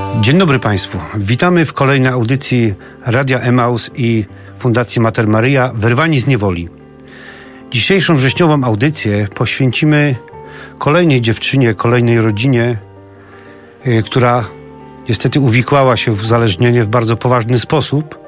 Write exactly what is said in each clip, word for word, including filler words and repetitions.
Dzień dobry Państwu. Witamy w kolejnej audycji Radia Emaus i Fundacji Mater Maria Wyrwani z niewoli. Dzisiejszą wrześniową audycję poświęcimy kolejnej dziewczynie, kolejnej rodzinie, yy, która niestety uwikłała się w uzależnienie w bardzo poważny sposób.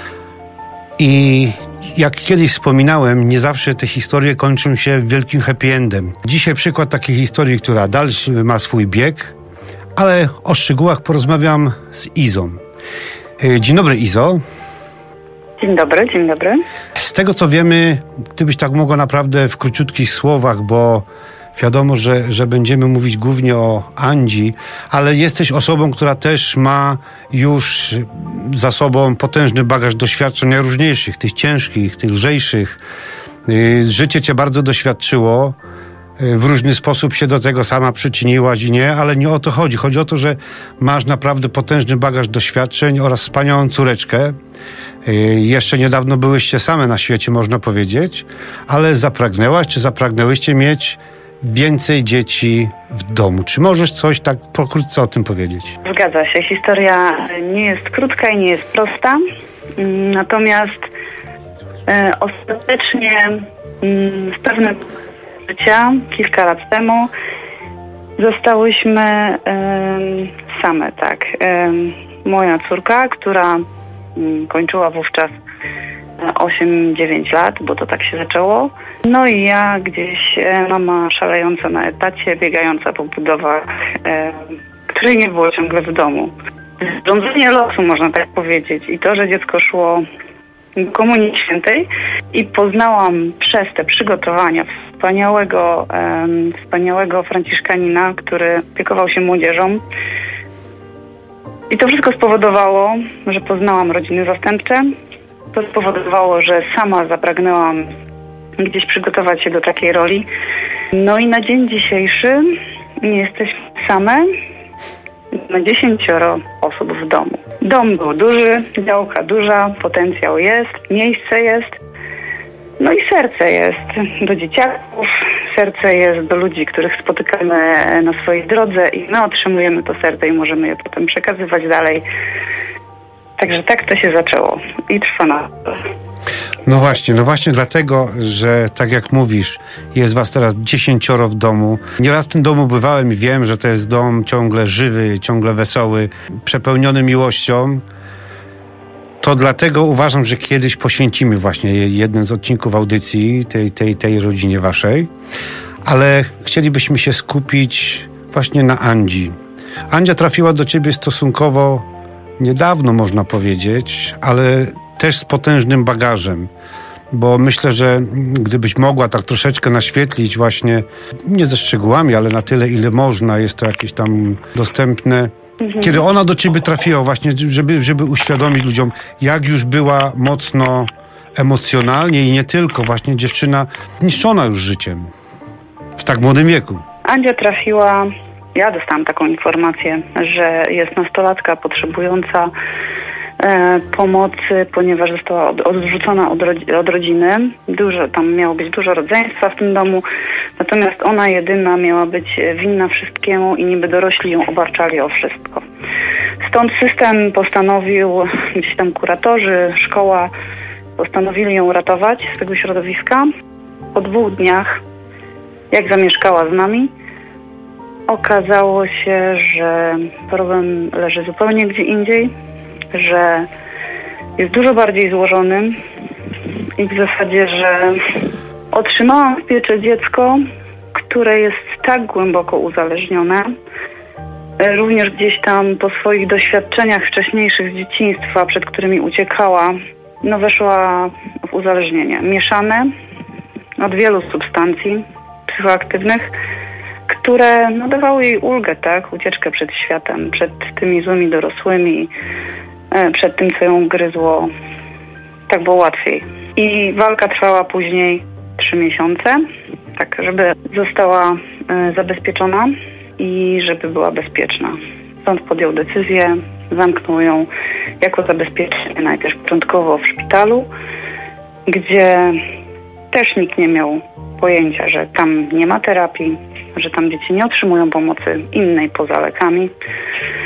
I jak kiedyś wspominałem, nie zawsze te historie kończą się wielkim happy endem. Dzisiaj przykład takiej historii, która dalszy ma swój bieg, ale o szczegółach porozmawiam z Izą. Dzień dobry, Izo. Dzień dobry, dzień dobry. Z tego co wiemy, gdybyś tak mogła naprawdę w króciutkich słowach, bo wiadomo, że, że będziemy mówić głównie o Andzi, ale jesteś osobą, która też ma już za sobą potężny bagaż doświadczeń najróżniejszych, tych ciężkich, tych lżejszych. Życie cię bardzo doświadczyło. W różny sposób się do tego sama przyczyniłaś i nie, ale nie o to chodzi. Chodzi o to, że masz naprawdę potężny bagaż doświadczeń oraz wspaniałą córeczkę. Jeszcze niedawno byłyście same na świecie, można powiedzieć, ale zapragnęłaś, czy zapragnęłyście mieć więcej dzieci w domu. Czy możesz coś tak pokrótce o tym powiedzieć? Zgadza się. Historia nie jest krótka i nie jest prosta. Natomiast e, ostatecznie w pewnym życia, kilka lat temu, zostałyśmy e, same, tak. E, moja córka, która m, kończyła wówczas osiem dziewięć lat, bo to tak się zaczęło. No i ja gdzieś, e, mama szalejąca na etacie, biegająca po budowach, e, której nie było ciągle w domu. Zrządzenie losu, można tak powiedzieć. I to, że dziecko szło do Komunii Świętej i poznałam przez te przygotowania wspaniałego, e, wspaniałego franciszkanina, który opiekował się młodzieżą. I to wszystko spowodowało, że poznałam rodziny zastępcze. To spowodowało, że sama zapragnęłam gdzieś przygotować się do takiej roli. No i na dzień dzisiejszy nie jesteśmy same. Na dziesięcioro osób w domu. Dom był duży, działka duża, potencjał jest, miejsce jest. No i serce jest do dzieciaków, serce jest do ludzi, których spotykamy na swojej drodze i my otrzymujemy to serce i możemy je potem przekazywać dalej. Także tak to się zaczęło i trwa na to. No właśnie, no właśnie dlatego, że tak jak mówisz, jest was teraz dziesięcioro w domu. Nieraz w tym domu bywałem i wiem, że to jest dom ciągle żywy, ciągle wesoły, przepełniony miłością. To dlatego uważam, że kiedyś poświęcimy właśnie jeden z odcinków audycji tej, tej, tej rodzinie waszej. Ale chcielibyśmy się skupić właśnie na Andzi. Andzia trafiła do ciebie stosunkowo niedawno, można powiedzieć, ale też z potężnym bagażem, bo myślę, że gdybyś mogła tak troszeczkę naświetlić właśnie, nie ze szczegółami, ale na tyle, ile można, jest to jakieś tam dostępne. Mhm. Kiedy ona do ciebie trafiła właśnie, żeby, żeby uświadomić ludziom, jak już była mocno emocjonalnie i nie tylko, właśnie dziewczyna niszczona już życiem w tak młodym wieku. Andzia trafiła... Ja dostałam taką informację, że jest nastolatka potrzebująca e, pomocy, ponieważ została od, odrzucona od, rodzi- od rodziny. Dużo, tam miało być dużo rodzeństwa w tym domu, natomiast ona jedyna miała być winna wszystkiemu i niby dorośli ją obarczali o wszystko. Stąd system postanowił, gdzieś tam kuratorzy, szkoła postanowili ją ratować z tego środowiska. Po dwóch dniach, jak zamieszkała z nami, okazało się, że problem leży zupełnie gdzie indziej, że jest dużo bardziej złożony i w zasadzie, że otrzymałam w pieczy dziecko, które jest tak głęboko uzależnione, również gdzieś tam po swoich doświadczeniach wcześniejszych z dzieciństwa, przed którymi uciekała, no weszła w uzależnienie. Mieszane od wielu substancji psychoaktywnych, które no, dawały jej ulgę, tak? Ucieczkę przed światem, przed tymi złymi dorosłymi, e, przed tym, co ją gryzło. Tak było łatwiej. I walka trwała później trzy miesiące, tak, żeby została e, zabezpieczona i żeby była bezpieczna. Sąd podjął decyzję, zamknął ją jako zabezpieczenie najpierw początkowo w szpitalu, gdzie też nikt nie miał pojęcia, że tam nie ma terapii, że tam dzieci nie otrzymują pomocy innej poza lekami.